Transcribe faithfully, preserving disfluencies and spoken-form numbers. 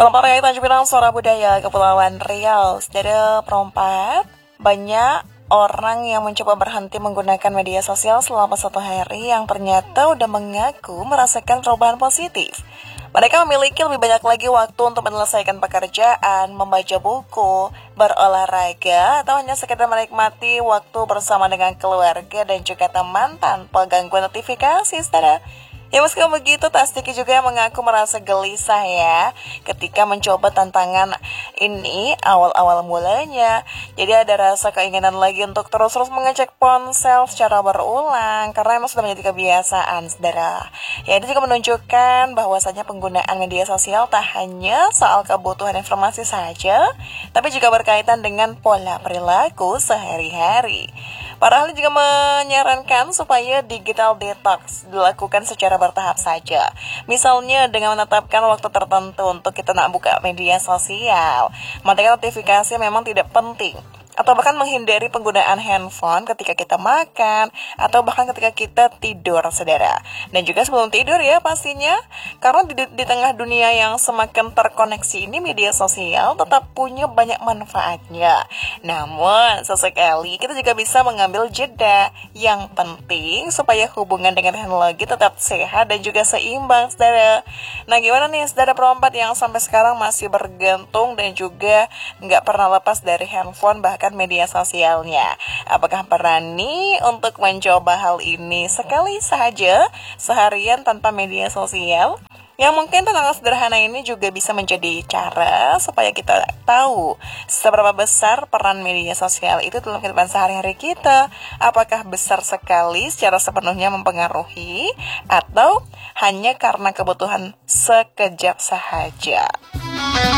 Selamat pagi Tanjung Suara Budaya Kepulauan Riau. Saudara perempat, banyak orang yang mencoba berhenti menggunakan media sosial selama satu hari yang ternyata udah mengaku merasakan perubahan positif. Mereka memiliki lebih banyak lagi waktu untuk menyelesaikan pekerjaan, membaca buku, berolahraga, atau hanya sekedar menikmati waktu bersama dengan keluarga dan juga teman tanpa gangguan notifikasi, saudara. Ya meskipun begitu, tak sedikit juga yang mengaku merasa gelisah ya ketika mencoba tantangan ini awal-awal mulanya. Jadi ada rasa keinginan lagi untuk terus-terus mengecek ponsel secara berulang karena emang sudah menjadi kebiasaan, saudara. Ya ini juga menunjukkan bahwasanya penggunaan media sosial tak hanya soal kebutuhan informasi saja, tapi juga berkaitan dengan pola perilaku sehari-hari. Para ahli juga menyarankan supaya digital detox dilakukan secara bertahap saja. Misalnya dengan menetapkan waktu tertentu untuk kita nak buka media sosial. Matikan notifikasi memang tidak penting. Atau bahkan menghindari penggunaan handphone ketika kita makan, atau bahkan ketika kita tidur, saudara. Dan juga sebelum tidur ya pastinya, karena di, di tengah dunia yang semakin terkoneksi ini, media sosial tetap punya banyak manfaatnya. Namun, sesekali kita juga bisa mengambil jeda yang penting supaya hubungan dengan teknologi tetap sehat dan juga seimbang, saudara. Nah, gimana nih saudara perempat yang sampai sekarang masih bergantung dan juga nggak pernah lepas dari handphone, bahkan media sosialnya? Apakah berani untuk mencoba hal ini sekali saja seharian tanpa media sosial? Yang mungkin tantangan sederhana ini juga bisa menjadi cara supaya kita tahu seberapa besar peran media sosial itu dalam kehidupan sehari-hari kita. Apakah besar sekali secara sepenuhnya mempengaruhi, atau hanya karena kebutuhan sekejap sahaja?